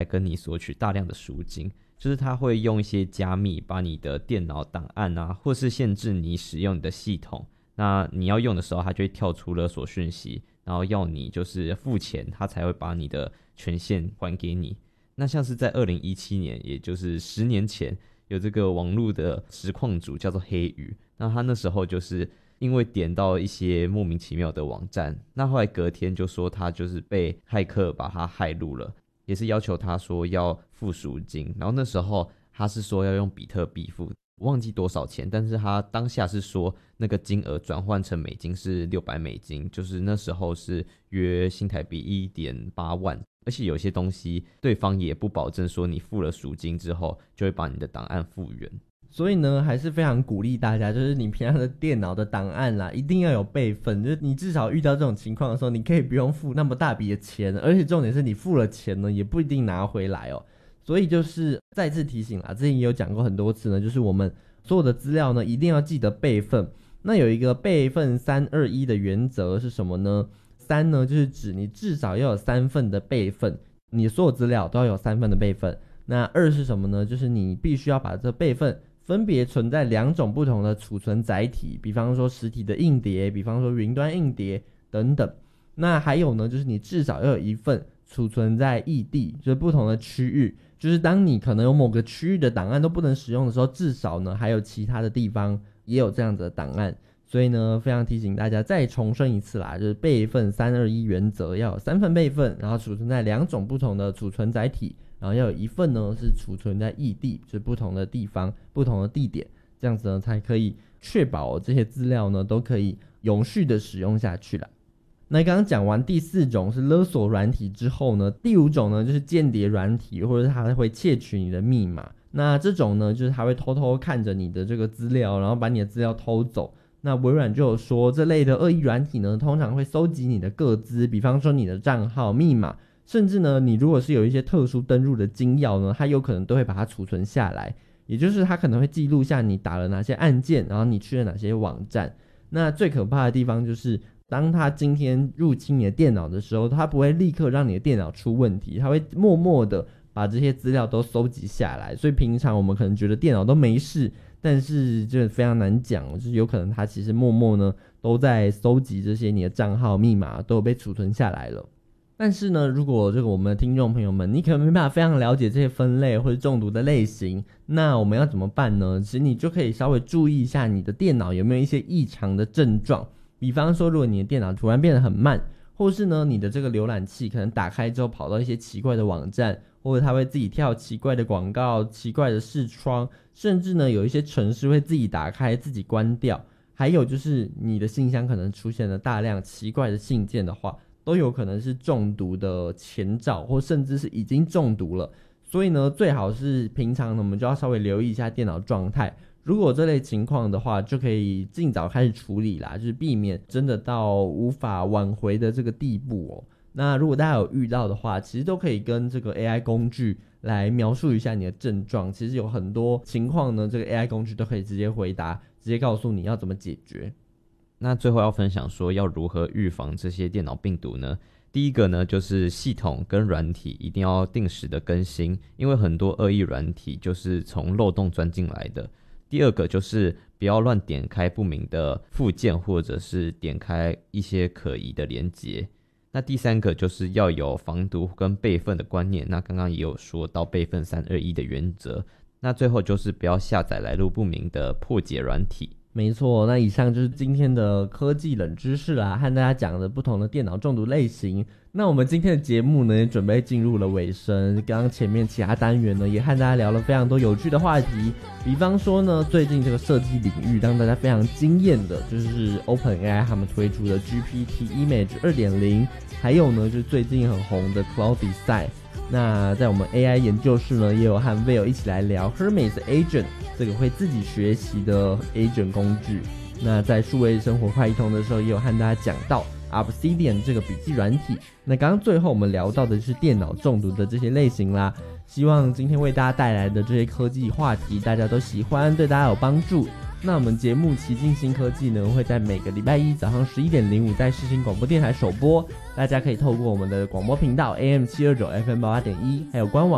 跟你索取大量的赎金，就是他会用一些加密把你的电脑档案啊，或是限制你使用你的系统，那你要用的时候他就会跳出勒索讯息，然后要你就是付钱，他才会把你的权限还给你。那像是在2017年，也就是10年前，有这个网络的实况主叫做黑羽，那他那时候就是因为点到一些莫名其妙的网站，那后来隔天就说他就是被骇客把他骇入了，也是要求他说要付赎金，然后那时候他是说要用比特币付，我忘记多少钱，但是他当下是说那个金额转换成美金是$600，就是那时候是约新台币1.8万，而且有些东西对方也不保证说你付了赎金之后就会把你的档案复原。 所以呢，还是非常鼓励大家，就是你平常的电脑的档案啦，一定要有备份，就是你至少遇到这种情况的时候，你可以不用付那么大笔的钱，而且重点是你付了钱呢，也不一定拿回来哦。所以就是再次提醒啦，之前也有讲过很多次呢，就是我们所有的资料呢，一定要记得备份。那有一个备份321的原则是什么呢？3呢，就是指你至少要有3份的备份，你所有资料都要有3份的备份。那2是什么呢？就是你必须要把这备份分别存在2种不同的储存载体，比方说实体的硬碟，比方说云端硬碟等等。那还有呢，就是你至少要有1份储存在异地，就是不同的区域，就是当你可能有某个区域的档案都不能使用的时候，至少呢还有其他的地方也有这样子的档案。所以呢，非常提醒大家再重申一次啦，就是备份321原则，要有3份备份，然后储存在2种不同的储存载体，然后要有1份呢是储存在异地，就是不同的地方、不同的地点，这样子呢才可以确保这些资料呢都可以永续的使用下去啦。那刚刚讲完第4种是勒索软体之后呢，第5种呢就是间谍软体，或者它会窃取你的密码。那这种呢就是它会偷偷看着你的这个资料，然后把你的资料偷走。那微软就有说，这类的恶意软体呢通常会搜集你的个资，比方说你的账号、密码，甚至呢你如果是有一些特殊登入的金钥呢，它有可能都会把它储存下来，也就是它可能会记录下你打了哪些按键，然后你去了哪些网站。那最可怕的地方就是当他今天入侵你的电脑的时候，他不会立刻让你的电脑出问题，他会默默的把这些资料都收集下来。所以平常我们可能觉得电脑都没事，但是就非常难讲，就是有可能他其实默默呢都在收集这些你的账号、密码都有被储存下来了。但是呢，如果这个我们的听众朋友们，你可能没办法非常了解这些分类或者中毒的类型，那我们要怎么办呢？其实你就可以稍微注意一下你的电脑有没有一些异常的症状，比方说如果你的电脑突然变得很慢，或是呢你的这个浏览器可能打开之后跑到一些奇怪的网站，或者它会自己跳奇怪的广告、奇怪的视窗，甚至呢有一些程式会自己打开自己关掉，还有就是你的信箱可能出现了大量奇怪的信件的话，都有可能是中毒的前兆，或甚至是已经中毒了。所以呢最好是平常呢我们就要稍微留意一下电脑状态，如果这类情况的话就可以尽早开始处理啦，就是避免真的到无法挽回的这个地步哦。那如果大家有遇到的话，其实都可以跟这个 AI 工具来描述一下你的症状，其实有很多情况呢这个 AI 工具都可以直接回答，直接告诉你要怎么解决。 那最后要分享说要如何预防这些电脑病毒呢？第一个呢就是系统跟软体一定要定时的更新，因为很多恶意软体就是从漏洞钻进来的。第二个就是不要乱点开不明的附件，或者是点开一些可疑的连结。那第3个就是要有防毒跟备份的观念，那刚刚也有说到备份321的原则。那最后就是不要下载来路不明的破解软体。 没错，那以上就是今天的科技冷知识啦，和大家讲的不同的电脑中毒类型。那我们今天的节目呢也准备进入了尾声，刚刚前面其他单元呢也和大家聊了非常多有趣的话题，比方说呢最近这个设计领域让大家非常惊艳的就是 OpenAI 他们推出的 GPT Image 2.0， 还有呢就是最近很红的 Cloud Design。那在我们 AI 研究室呢也有和 Will 一起来聊 Hermes Agent 这个会自己学习的 Agent 工具。那在数位生活快一通的时候也有和大家讲到 Obsidian 这个笔记软体。那刚刚最后我们聊到的是电脑中毒的这些类型啦，希望今天为大家带来的这些科技话题大家都喜欢，对大家有帮助。那我们节目奇境新科技呢会在每个礼拜一早上11:05在世新广播电台首播，大家可以透过我们的广播频道 AM729 FM88.1 还有官网